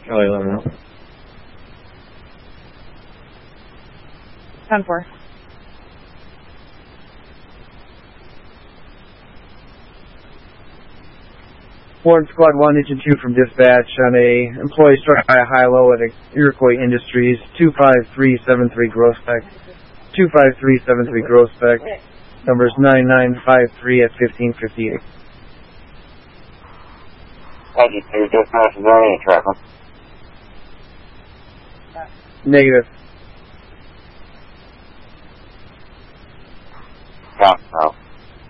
Charlie, let me know. 10-4. Ward Squad 1, Engine 2 from dispatch on a employee struck by a high-low at Iroquois Industries, 25373 Grospec. 25373 Grospec. Numbers 9953 at 1558. Thank you, sir. Dispatch, is there any traffic? Negative. South.